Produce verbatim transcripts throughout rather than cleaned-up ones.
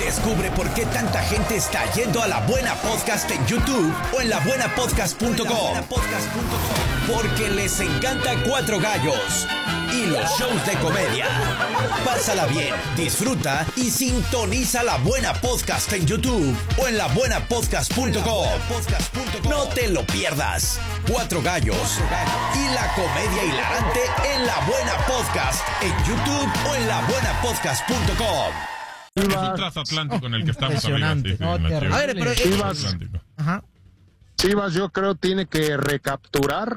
Descubre por qué tanta gente está yendo a La Buena Podcast en YouTube o en la buena podcast punto com. Porque les encanta Cuatro Gallos y los shows de comedia. Pásala bien, disfruta y sintoniza La Buena Podcast en YouTube o en la buena podcast punto com. No te lo pierdas. Cuatro Gallos y la comedia hilarante en La Buena Podcast en YouTube o en la buena podcast punto com. Es un transatlántico en el que estamos arriba. Sí, sí, no, en la a ver, pero Chivas, Ajá. Chivas yo creo tiene que recapturar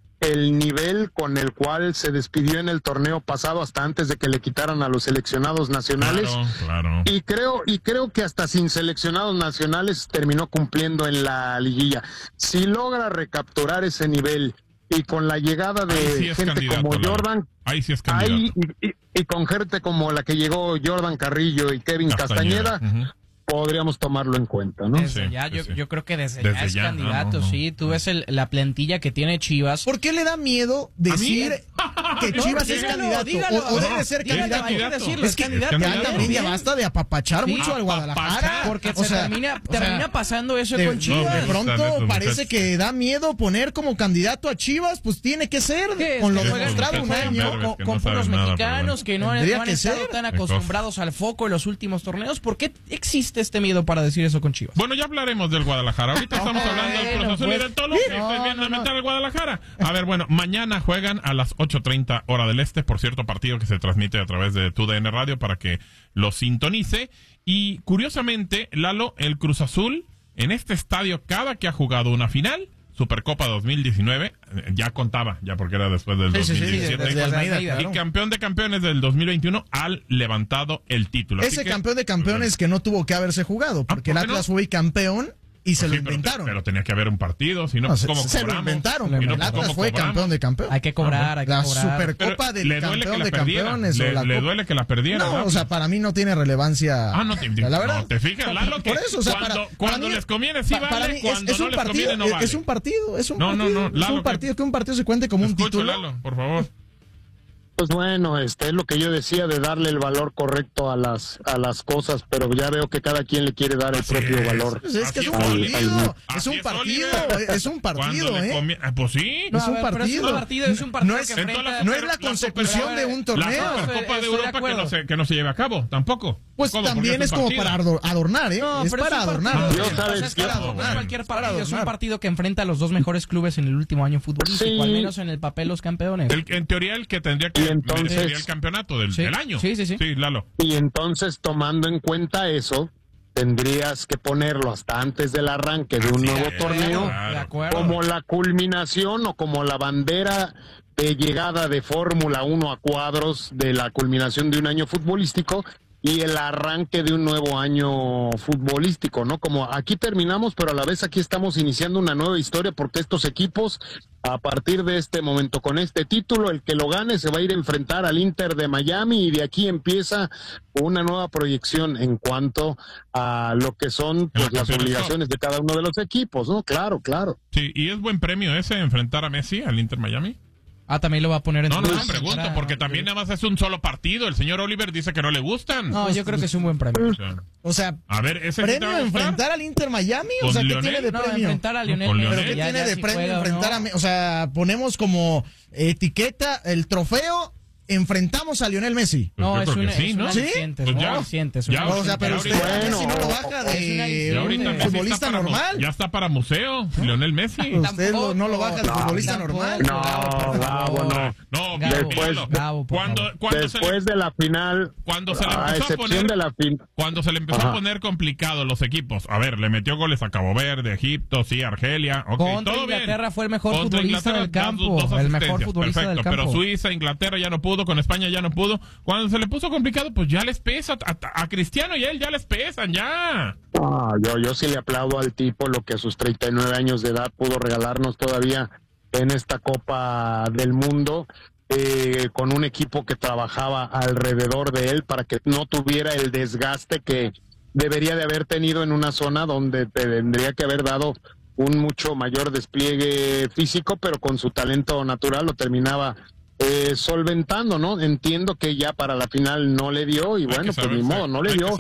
el nivel con el cual se despidió en el torneo pasado hasta antes de que le quitaran a los seleccionados nacionales. Claro, claro. Y creo y creo que hasta sin seleccionados nacionales terminó cumpliendo en la liguilla. Si logra recapturar ese nivel y con la llegada de sí gente candidato, como Lalo. Jordan, Ahí sí es candidato. ahí, y, y, y con gente como la que llegó Jordan Carrillo y Kevin Castañeda, Castañeda, uh-huh. podríamos tomarlo en cuenta, ¿no? Desde Sí, ya, sí, yo, sí. yo creo que desde, Desde ya es ya, candidato, no, no, sí. no. Tú ves el, la plantilla que tiene Chivas. ¿Por qué le da miedo decir que No, Chivas es dígalo, candidato? dígalo. o, o debe ser Dígalo, candidato. hay que decirlo, Es es que candidato. ya candidato. también ya basta de apapachar Sí. mucho al Guadalajara. Apapachar. Porque O se sea, termina, o sea, termina pasando eso de, con no, Chivas. de No, pronto muchachos. parece que da miedo poner como candidato a Chivas, pues tiene que ser ¿Qué? con lo Que demostrado juegan- un juegan año. verdes, con, que con no puros saben nada, mexicanos que no, han- Tendría no han que estado ser. tan Qué acostumbrados al foco en los últimos torneos. ¿Por qué existe este miedo para decir eso con Chivas? Bueno, ya hablaremos del Guadalajara. Ahorita estamos hablando del Cruz Azul y pues, del Toluca. Y no, ustedes vienen no, a no. meter al Guadalajara. A ver, bueno, mañana juegan a las ocho treinta hora del este. Por cierto, partido que se transmite a través de Tu D N Radio para que lo sintonice. Y curiosamente, Lalo, el Cruz Azul, en este estadio, cada que ha jugado una final, Supercopa dos mil diecinueve, eh, ya contaba, ya porque era después del Sí, sí, sí, dos mil diecisiete. desde Almeida, Y Y claro. campeón de campeones del dos mil veintiuno al levantado el título. Así Ese que- campeón de campeones que no tuvo que haberse jugado, porque ¿por el qué no? Atlas fue campeón y se Pues lo sí, pero- inventaron. Pero, tenía que haber un partido, si no, No, pues, se, ¿cómo se lo cobramos? inventaron, Y porque no, el pues, Atlas ¿cómo fue cobramos? campeón de campeón. Hay que cobrar, hay que La cobrar. Supercopa Pero del le duele campeón que la de perdiera. campeones. Le, o la le Copa- duele que la perdiera. No, ¿verdad? o sea, para mí no tiene relevancia. Ah, no, te, la verdad. no, te fijas, Lalo, que Por eso, o sea, cuando, para, cuando para mí- les conviene sí pa- para vale, mí es- cuando es, no un les partido, conviene no es- vale. es un partido, es un No, no, partido, no, es Lalo, un partido, que un partido se cuente como un Escucho, título. Lalo, por favor. Pues bueno, este es lo que yo decía de darle el valor correcto a las a las cosas, pero ya veo que cada quien le quiere dar el Así propio es. valor. Pues es que es Así un es, partido, Oliver. es Así un es, partido, Oliver. es un Cuando partido, le ¿eh? conviene- ah, pues sí. No, es a un ver, pero partido. Es un partido, es un partido No es- que en toda enfrenta... no es la la consecución Super- de un La torneo. Supercopa de Estoy de Europa que acuerdo. no, se, que no se lleve a cabo, tampoco. Pues ¿Cómo? Porque también un es como partido. para ador- adornar, ¿eh? No, es pero para un adornar. partido- Yo, ¿sabes o sea, es qué? para adornar, Bueno, cualquier para partido. Es un adornar. partido que enfrenta a los dos mejores clubes en el último año futbolístico, Sí. al menos en el papel los campeones. El- en teoría, el que tendría que Y entonces- merecería el campeonato del, Sí. del año. Sí, sí, sí. Sí, Lalo. Y entonces, tomando en cuenta eso, tendrías que ponerlo hasta antes del arranque de un Así nuevo es, torneo claro. De acuerdo. como la culminación o como la bandera de llegada de Fórmula uno a cuadros de la culminación de un año futbolístico y el arranque de un nuevo año futbolístico, ¿no? Como aquí terminamos, pero a la vez aquí estamos iniciando una nueva historia porque estos equipos, a partir de este momento, con este título, el que lo gane se va a ir a enfrentar al Inter de Miami y de aquí empieza una nueva proyección en cuanto a lo que son pues, la las campeonato. obligaciones de cada uno de los equipos, ¿no? Claro, claro. Sí, y es buen premio ese enfrentar a Messi al Inter Miami. Ah, también lo va a poner en No, su no, no, lista pregunto, para- porque también nada más es un solo partido. El señor Oliver dice que no le gustan. No, yo creo que es un buen premio. O sea, O sea, a ver, ese sí te ¿premio va a a gustar? enfrentar al Inter Miami? O ¿Con sea, ¿qué Lionel? tiene de No, premio? enfrentar a Lionel con Messi, Lionel. ¿Pero qué ya- tiene ya de si premio juega o enfrentar no. a... Me- O sea, ponemos como etiqueta el trofeo, enfrentamos a Lionel Messi. No, Pues es yo creo un, que sí, es un ¿no? ¿Sí? aliciente, Pues es un ya. aliciente, es Ya, un ahorita- O sea, pero ahorita- usted Bueno, Messi no lo o- baja es una- de Y ahorita un Messi futbolista está para mu- normal. Ya está para museo, Lionel Messi. Usted lo- no lo baja de futbolista Tampoco, normal. No, por Gabo, favor. no. No, Gabo, Después- míralo. Gabo, por cuando, favor. cuando se le, Después de la final, cuando se le a empezó a excepción poner de la fin, cuando se le empezó a Ajá. poner complicado los equipos. A ver, le metió goles a Cabo Verde, Egipto, sí, Argelia. Ok, Contra todo Inglaterra bien. fue el mejor Contra futbolista Inglaterra, del campo, dos- dos el mejor asistencias, futbolista del perfecto, campo. Pero Suiza, Inglaterra ya no pudo, con España ya no pudo. Cuando se le puso complicado, pues ya les pesa. A, a Cristiano y a él ya les pesan, ya. ah, yo, yo sí le aplaudo al tipo lo que a sus treinta y nueve años de edad pudo regalarnos todavía en esta Copa del Mundo. Eh, con un equipo que trabajaba alrededor de él para que no tuviera el desgaste que debería de haber tenido en una zona donde tendría que haber dado un mucho mayor despliegue físico, pero con su talento natural lo terminaba eh, solventando, ¿no? Entiendo que ya para la final no le dio y Hay que bueno, pues saber ni ser- modo, no le hay que dio.